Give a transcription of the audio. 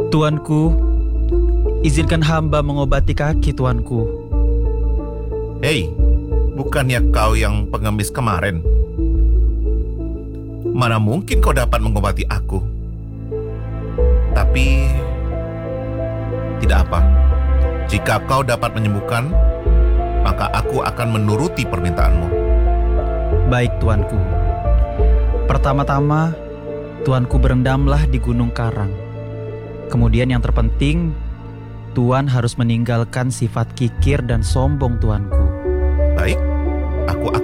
Tuanku, izinkan hamba mengobati kaki tuanku. Hei, bukannya kau yang pengemis kemarin? Mana mungkin kau dapat mengobati aku? Tapi, tidak apa. Jika kau dapat menyembuhkan, maka aku akan menuruti permintaanmu. Baik tuanku. Pertama-tama, tuanku berendamlah di Gunung Karang. Kemudian yang terpenting, tuan harus meninggalkan sifat kikir dan sombong tuanku. Baik, aku